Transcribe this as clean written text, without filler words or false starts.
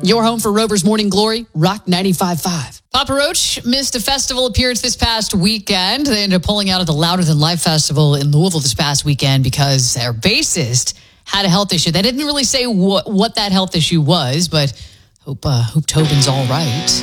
Your home for Rover's Morning Glory, Rock 95.5. Papa Roach missed a festival appearance this past weekend. They ended up pulling out of the Louder Than Life Festival in Louisville this past weekend because their bassist had a health issue. They didn't really say what that health issue was, but hope Tobin's all right.